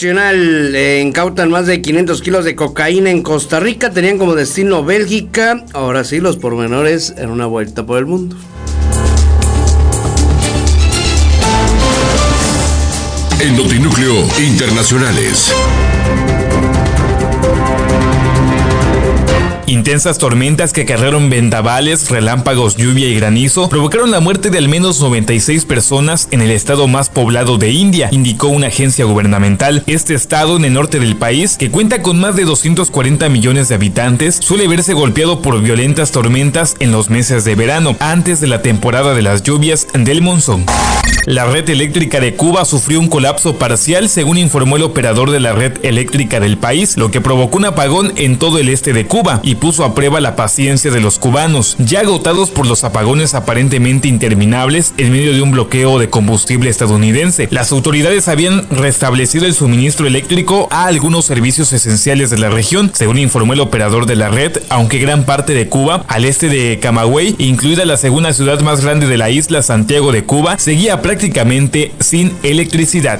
internacional, incautan más de 500 kilos de cocaína en Costa Rica, tenían como destino Bélgica. Ahora sí, los pormenores en una vuelta por el mundo. En Notinúcleo Internacionales. Intensas tormentas que acarrearon vendavales, relámpagos, lluvia y granizo provocaron la muerte de al menos 96 personas en el estado más poblado de India, indicó una agencia gubernamental. Este estado en el norte del país, que cuenta con más de 240 millones de habitantes, suele verse golpeado por violentas tormentas en los meses de verano, antes de la temporada de las lluvias del monzón. La red eléctrica de Cuba sufrió un colapso parcial, según informó el operador de la red eléctrica del país, lo que provocó un apagón en todo el este de Cuba y puso a prueba la paciencia de los cubanos, ya agotados por los apagones aparentemente interminables en medio de un bloqueo de combustible estadounidense. Las autoridades habían restablecido el suministro eléctrico a algunos servicios esenciales de la región, según informó el operador de la red, aunque gran parte de Cuba, al este de Camagüey, incluida la segunda ciudad más grande de la isla, Santiago de Cuba, seguía prácticamente sin electricidad.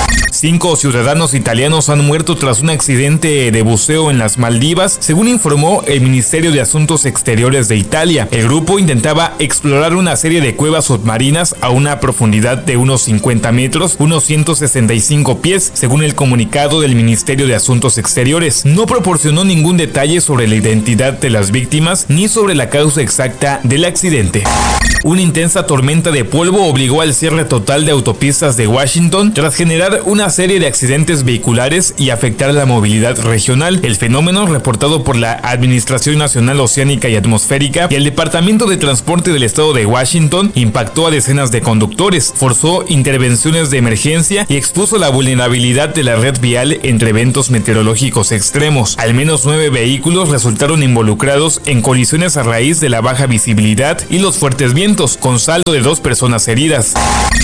5 ciudadanos italianos han muerto tras un accidente de buceo en las Maldivas, según informó el Ministerio de Asuntos Exteriores de Italia. El grupo intentaba explorar una serie de cuevas submarinas a una profundidad de unos 50 metros, unos 165 pies, según el comunicado del Ministerio de Asuntos Exteriores. No proporcionó ningún detalle sobre la identidad de las víctimas ni sobre la causa exacta del accidente. Una intensa tormenta de polvo obligó al cierre total de autopistas de Washington tras generar una serie de accidentes vehiculares y afectar la movilidad regional. El fenómeno, reportado por la Administración Nacional Oceánica y Atmosférica y el Departamento de Transporte del Estado de Washington, impactó a decenas de conductores, forzó intervenciones de emergencia y expuso la vulnerabilidad de la red vial entre eventos meteorológicos extremos. Al menos 9 vehículos resultaron involucrados en colisiones a raíz de la baja visibilidad y los fuertes vientos, con saldo de 2 personas heridas.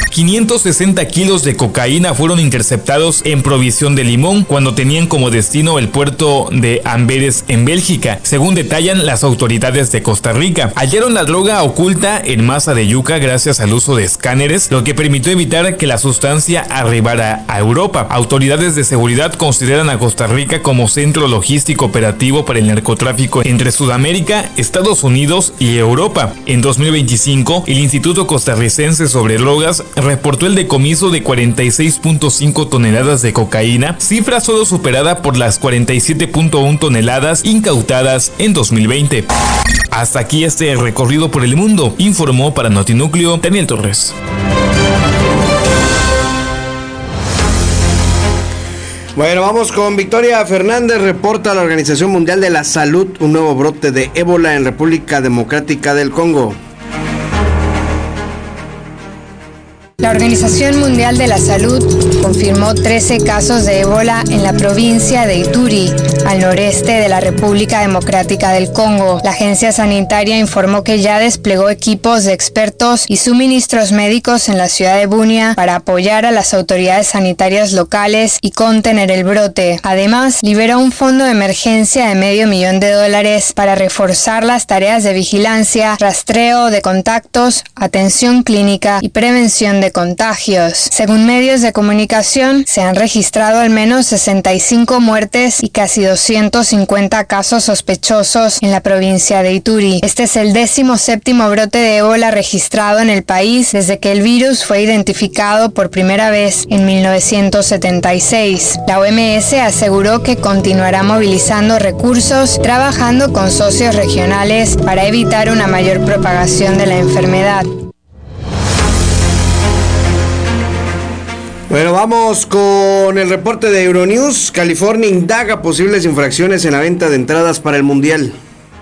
560 kilos de cocaína fueron interceptados en Provisión de Limón cuando tenían como destino el puerto de Amberes en Bélgica, según detallan las autoridades de Costa Rica. Hallaron la droga oculta en masa de yuca gracias al uso de escáneres, lo que permitió evitar que la sustancia arribara a Europa. Autoridades de seguridad consideran a Costa Rica como centro logístico operativo para el narcotráfico entre Sudamérica, Estados Unidos y Europa. En 2025, el Instituto Costarricense sobre Drogas reportó el decomiso de 46.5 toneladas de cocaína, cifra solo superada por las 47.1 toneladas incautadas en 2020. Hasta aquí este recorrido por el mundo, informó para Notinúcleo Daniel Torres. Bueno, vamos con Victoria Fernández. Reporta la Organización Mundial de la Salud un nuevo brote de ébola en República Democrática del Congo. La Organización Mundial de la Salud confirmó 13 casos de ébola en la provincia de Ituri, al noreste de la República Democrática del Congo. La agencia sanitaria informó que ya desplegó equipos de expertos y suministros médicos en la ciudad de Bunia para apoyar a las autoridades sanitarias locales y contener el brote. Además, liberó un fondo de emergencia de $500,000 para reforzar las tareas de vigilancia, rastreo de contactos, atención clínica y prevención de contagios. Según medios de comunicación, se han registrado al menos 65 muertes y casi 250 casos sospechosos en la provincia de Ituri. Este es el 17º brote de ébola registrado en el país desde que el virus fue identificado por primera vez en 1976. La OMS aseguró que continuará movilizando recursos, trabajando con socios regionales para evitar una mayor propagación de la enfermedad. Bueno, vamos con el reporte de Euronews. California indaga posibles infracciones en la venta de entradas para el Mundial.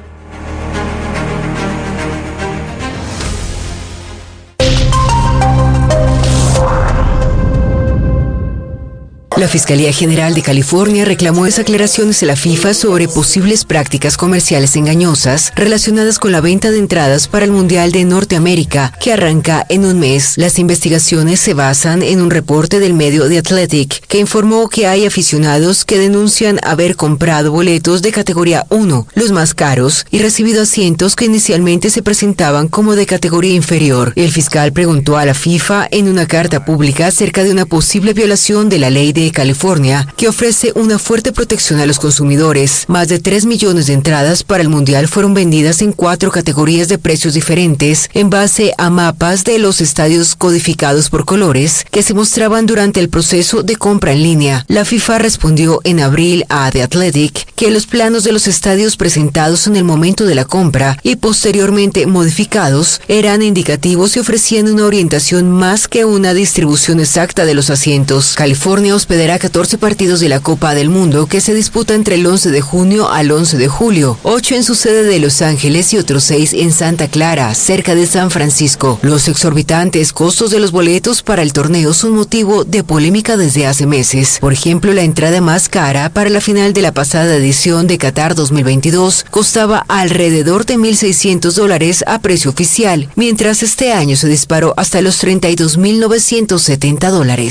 La Fiscalía General de California reclamó aclaraciones a la FIFA sobre posibles prácticas comerciales engañosas relacionadas con la venta de entradas para el Mundial de Norteamérica, que arranca en un mes. Las investigaciones se basan en un reporte del medio The Athletic, que informó que hay aficionados que denuncian haber comprado boletos de categoría 1, los más caros, y recibido asientos que inicialmente se presentaban como de categoría inferior. El fiscal preguntó a la FIFA en una carta pública acerca de una posible violación de la ley de de California, que ofrece una fuerte protección a los consumidores. Más de 3 millones de entradas para el Mundial fueron vendidas en 4 categorías de precios diferentes, en base a mapas de los estadios codificados por colores que se mostraban durante el proceso de compra en línea. La FIFA respondió en abril a The Athletic que los planos de los estadios presentados en el momento de la compra y posteriormente modificados eran indicativos y ofrecían una orientación más que una distribución exacta de los asientos. California hospedará 14 partidos de la Copa del Mundo que se disputa entre el 11 de junio al 11 de julio, 8 en su sede de Los Ángeles y otros 6 en Santa Clara, cerca de San Francisco. Los exorbitantes costos de los boletos para el torneo son motivo de polémica desde hace meses. Por ejemplo, la entrada más cara para la final de la pasada edición de Qatar 2022 costaba alrededor de $1,600 a precio oficial, mientras este año se disparó hasta los $32,970.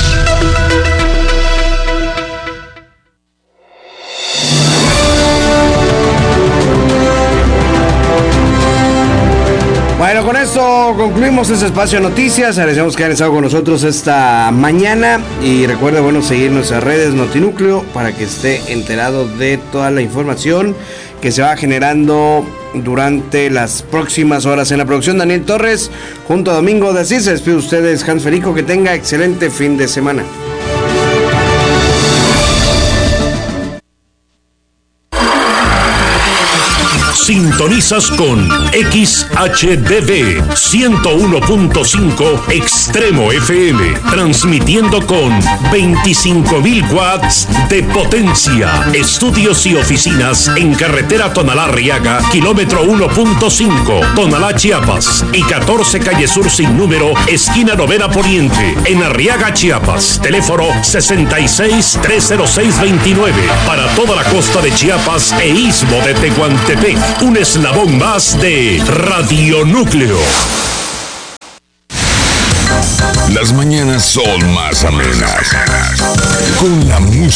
Bueno, con esto concluimos este espacio de noticias. Agradecemos que hayan estado con nosotros esta mañana. Y recuerde, seguir en nuestras redes Notinúcleo para que esté enterado de toda la información que se va generando durante las próximas horas. En la producción, Daniel Torres, junto a Domingo de Asís. Se despide de ustedes, Hans Ferico. Que tenga excelente fin de semana. Sintonizas con XHDB 101.5 Extremo FM, transmitiendo con 25.000 watts de potencia. Estudios y oficinas en carretera Tonalá-Arriaga, kilómetro 1.5, Tonalá, Chiapas, y 14 calle Sur sin número, esquina Novena Poniente, en Arriaga, Chiapas. Teléfono 66-306-29, para toda la costa de Chiapas e istmo de Tehuantepec. Un eslabón más de Radionúcleo. Las mañanas son más amenas con la música.